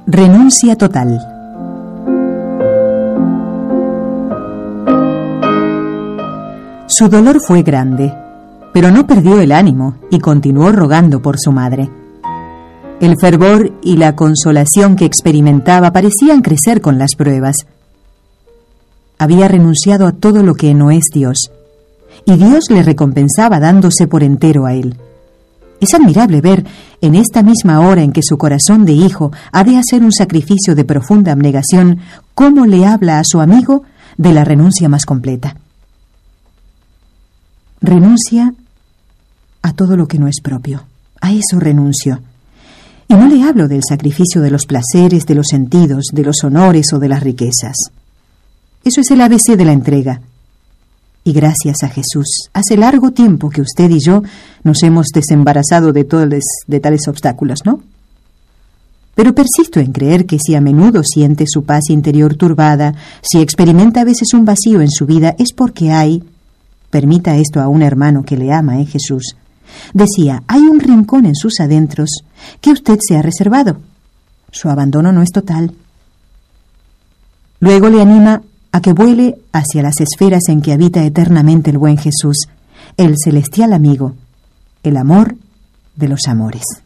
Renuncia total. Su dolor fue grande, pero no perdió el ánimo y continuó rogando por su madre. El fervor y la consolación que experimentaba parecían crecer con las pruebas. Había renunciado a todo lo que no es Dios, y Dios le recompensaba dándose por entero a él. Es admirable ver, en esta misma hora en que su corazón de hijo ha de hacer un sacrificio de profunda abnegación, cómo le habla a su amigo de la renuncia más completa. Renuncia a todo lo que no es propio. A eso renuncio. Y no le hablo del sacrificio de los placeres, de los sentidos, de los honores o de las riquezas. Eso es el ABC de la entrega. Y gracias a Jesús, hace largo tiempo que usted y yo nos hemos desembarazado de tales obstáculos, ¿no? Pero persisto en creer que si a menudo siente su paz interior turbada, si experimenta a veces un vacío en su vida, es porque permita esto a un hermano que le ama en Jesús, decía, hay un rincón en sus adentros que usted se ha reservado. Su abandono no es total. Luego le anima a que vuele hacia las esferas en que habita eternamente el buen Jesús, el celestial amigo, el amor de los amores.